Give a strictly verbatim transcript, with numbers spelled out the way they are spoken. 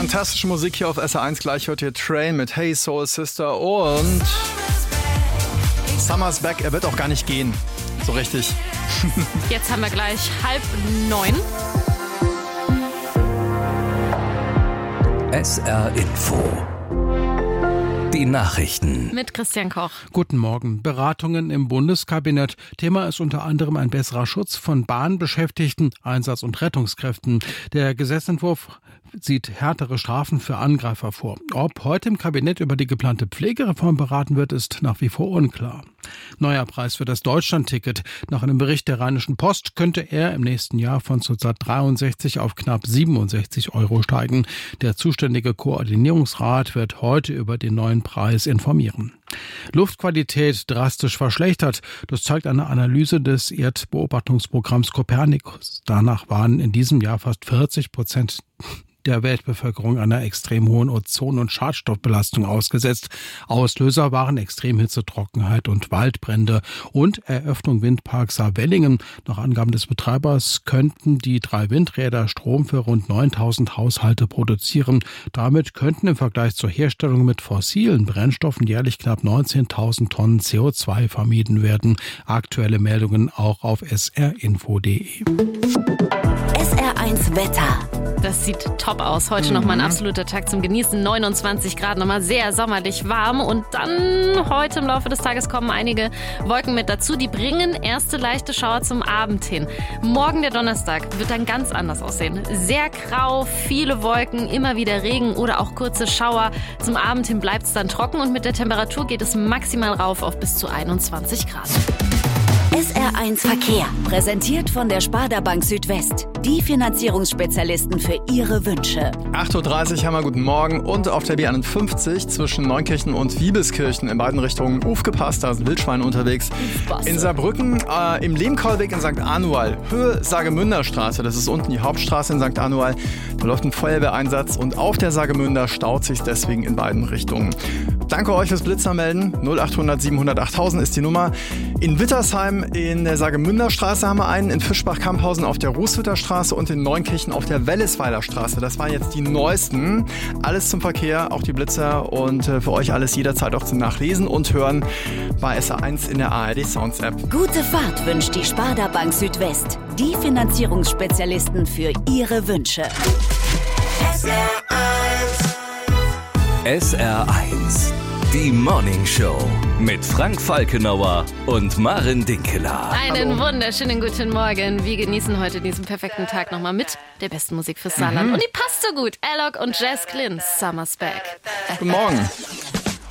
Fantastische Musik hier auf S R eins. Gleich hört ihr Train mit Hey Soul Sister und Summer's Back. Er wird auch gar nicht gehen. So richtig. Jetzt haben wir gleich halb neun. S R Info. Die Nachrichten. Mit Christian Koch. Guten Morgen. Beratungen im Bundeskabinett. Thema ist unter anderem ein besserer Schutz von Bahnbeschäftigten, Einsatz- und Rettungskräften. Der Gesetzentwurf sieht härtere Strafen für Angreifer vor. Ob heute im Kabinett über die geplante Pflegereform beraten wird, ist nach wie vor unklar. Neuer Preis für das Deutschlandticket. Nach einem Bericht der Rheinischen Post könnte er im nächsten Jahr von zurzeit dreiundsechzig auf knapp siebenundsechzig Euro steigen. Der zuständige Koordinierungsrat wird heute über den neuen Preis informieren. Luftqualität drastisch verschlechtert. Das zeigt eine Analyse des Erdbeobachtungsprogramms Copernicus. Danach waren in diesem Jahr fast vierzig Prozent der Weltbevölkerung einer extrem hohen Ozon- und Schadstoffbelastung ausgesetzt. Auslöser waren Extremhitze, Trockenheit und Waldbrände und Eröffnung Windparks Saarwellingen. Nach Angaben des Betreibers könnten die drei Windräder Strom für rund neuntausend Haushalte produzieren. Damit könnten im Vergleich zur Herstellung mit fossilen Brennstoffen jährlich knapp neunzehntausend Tonnen C O zwei vermieden werden. Aktuelle Meldungen auch auf s r info punkt d e. S R eins Wetter. Das sieht top aus. Heute mhm. nochmal ein absoluter Tag zum Genießen. neunundzwanzig Grad, nochmal sehr sommerlich warm. Und dann heute im Laufe des Tages kommen einige Wolken mit dazu. Die bringen erste leichte Schauer zum Abend hin. Morgen, der Donnerstag, wird dann ganz anders aussehen. Sehr grau, viele Wolken, immer wieder Regen oder auch kurze Schauer. Zum Abend hin bleibt es dann trocken und mit der Temperatur geht es maximal rauf auf bis zu einundzwanzig Grad. S R eins Verkehr, präsentiert von der Sparda Bank Südwest. Die Finanzierungsspezialisten für Ihre Wünsche. acht Uhr dreißig haben wir guten Morgen und auf der B einundfünfzig zwischen Neunkirchen und Wiebelskirchen in beiden Richtungen aufgepasst, da sind Wildschweine unterwegs. In Saarbrücken äh, im Lehmkollweg in Sankt Anual, Höhe Sagemünder Straße, das ist unten die Hauptstraße in Sankt Anual, da läuft ein Feuerwehreinsatz und auf der Sagemünder staut sich deswegen in beiden Richtungen. Danke euch fürs Blitzermelden. null achthundert siebenhundert achttausend ist die Nummer. In Wittersheim in der Sagemünder Straße haben wir einen, in Fischbach-Kamphausen auf der Rußwitter Straße und in Neunkirchen auf der Wellesweiler Straße. Das waren jetzt die neuesten. Alles zum Verkehr, auch die Blitzer und äh, für euch alles jederzeit auch zum Nachlesen und Hören bei S R eins in der A R D Sounds App. Gute Fahrt wünscht die Sparda Bank Südwest. Die Finanzierungsspezialisten für Ihre Wünsche. S R eins. S R eins. Die Morning Show mit Frank Falkenauer und Maren Dinkeler. Einen wunderschönen guten Morgen. Wir genießen heute diesen perfekten Tag nochmal mit der besten Musik fürs Saarland. Mhm. Und die passt so gut. Alok und Jazz Glynn, Summer's Back. Guten Morgen.